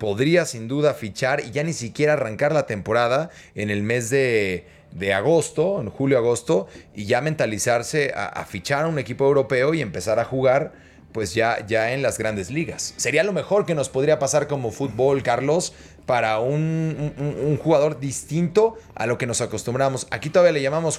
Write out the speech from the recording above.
podría sin duda fichar y ya ni siquiera arrancar la temporada en el mes de agosto, en julio-agosto, y ya mentalizarse a fichar a un equipo europeo y empezar a jugar pues ya en las grandes ligas. Sería lo mejor que nos podría pasar como fútbol, Carlos, para un jugador distinto a lo que nos acostumbramos. Aquí todavía le llamamos